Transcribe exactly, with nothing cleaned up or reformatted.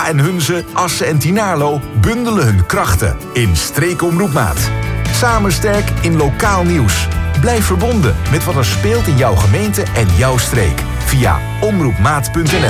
en Hunze, Assen en Tynaarlo bundelen hun krachten in Streekomroep Maat. Samen sterk in lokaal nieuws. Blijf verbonden met wat er speelt in jouw gemeente en jouw streek. Via omroepmaat punt n l.